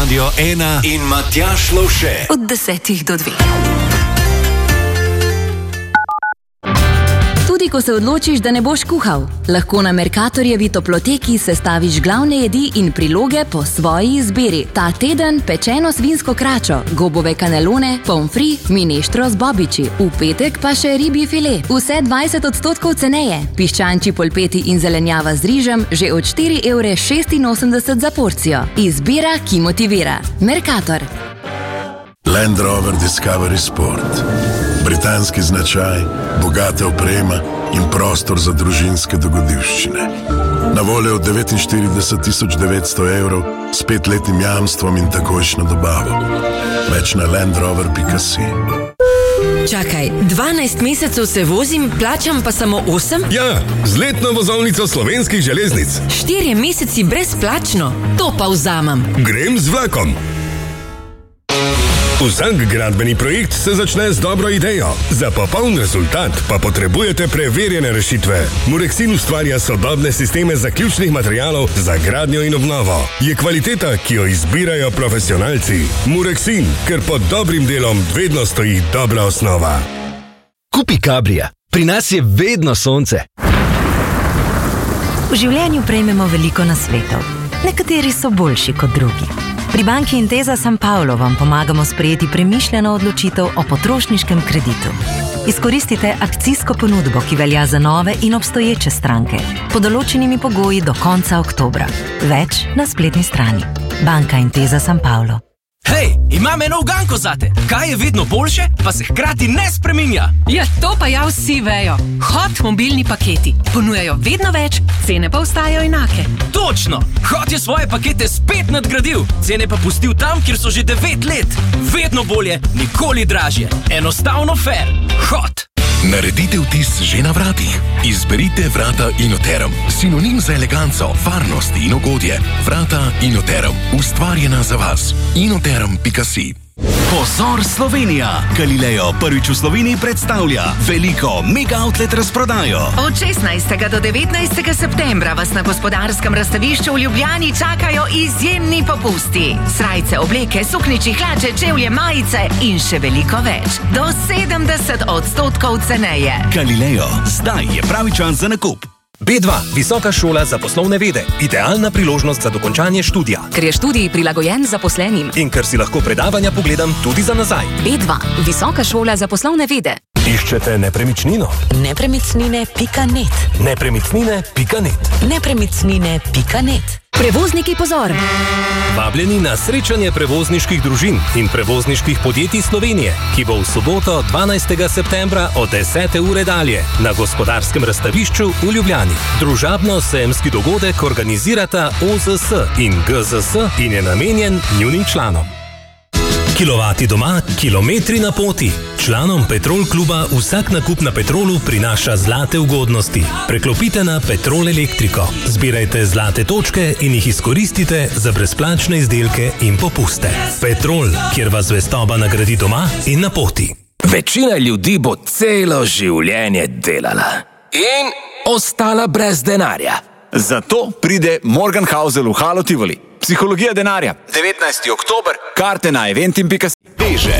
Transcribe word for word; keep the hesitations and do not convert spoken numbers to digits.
Radio ena in Matjaž Lovše. Od desetih do dveh. Tudi ko se odločiš, da ne boš kuhal, lahko na Mercatorjevi toploteki sestaviš glavne jedi in priloge po svoji izbiri. Ta teden pečeno svinsko kračo, gobove kanelone, pomfri, mineštro z bobiči. V petek pa še ribji file. Vse dvajset odstotkov ceneje. Piščančji polpeti in zelenjava z rižem že od štiri evre šestinosemdeset za porcijo. Izbira, ki motivira. Mercator. Land Rover Discovery Sport. Britanski značaj, bogata oprema in prostor za družinske dogodivščine. Na voljo od devetinštirideset tisoč devetsto evrov s petletnim jamstvom in takojšnjo dobavo. Več na landrover pika si. Čakaj, dvanajst mesecev se vozim, plačam pa samo osem? Ja, z letno vozovnico Slovenskih železnic. Štirje meseci brezplačno? To pa vzamem. Grem z vlakom. Vsak gradbeni projekt se začne z dobro idejo. Za popoln rezultat pa potrebujete preverjene rešitve. Murexin ustvarja sodobne sisteme zaključnih materialov za gradnjo in obnovo. Je kvaliteta, ki jo izbirajo profesionalci. Murexin, ker pod dobrim delom vedno stoji dobra osnova. Kupi Cabrija. Pri nas je vedno sonce. V življenju prejmemo veliko nasvetov. Nekateri so boljši kot drugi. Pri banki Intesa San Paolo vam pomagamo sprejeti premišljeno odločitev o potrošniškem kreditu. Izkoristite akcijsko ponudbo, ki velja za nove in obstoječe stranke, pod določenimi pogoji do konca oktobra. Več na spletni strani. Banka Intesa San Paolo. Hej, imam eno uganko zate. Kaj je vedno boljše, pa se hkrati ne spreminja? Ja, to pa ja vsi vejo. Hot mobilni paketi. Ponujajo vedno več, cene pa ostajajo enake. Točno! Hot je svoje pakete spet nadgradil. Cene pa pustil tam, kjer so že devet let. Vedno bolje, nikoli dražje. Enostavno fair. Hot! Naredite vtis že na vratih. Izberite vrata Inoterum. Sinonim za eleganco, varnost in ugodje. Vrata Inoterum. Ustvarjena za vas. inoterum pika si. Pozor Slovenija! Galileo prvič v Sloveniji predstavlja veliko mega outlet razprodajo. Od šestnajstega do devetnajstega septembra vas na gospodarskem razstavišču v Ljubljani čakajo izjemni popusti. Srajce, obleke, sukniči, hlače, čevlje, majice in še veliko več. Do sedemdeset odstotkov ceneje. Galileo, zdaj je pravi čas za nakup. B dva, Visoka šola za poslovne vede. Idealna priložnost za dokončanje študija. Ker je študij prilagojen zaposlenim. In ker si lahko predavanja pogledam tudi za nazaj. B dva, Visoka šola za poslovne vede. Iščete nepremičnino? Nepremičnine pika net. Nepremičnine pika net. Nepremičnine pika net. Prevozniki, pozor! Vabljeni na srečanje prevozniških družin in prevozniških podjetij Slovenije, ki bo v soboto dvanajstega septembra od desete ure dalje na gospodarskem razstavišču v Ljubljani. Družabno-sejemski dogodek organizirata O Z S in G Z S in je namenjen njunim članom. Kilovati doma, kilometri na poti. Članom Petrol kluba vsak nakup na Petrolu prinaša zlate ugodnosti. Preklopite na Petrol Elektriko. Zbirajte zlate točke in jih izkoristite za brezplačne izdelke in popuste. Petrol, kjer vas zvestoba nagradi doma in na poti. Večina ljudi bo celo življenje delala in ostala brez denarja. Zato pride Morgan Housel v Halo Tivoli. Psihologija denarja. devetnajsti oktober. Karte na eventim pika si.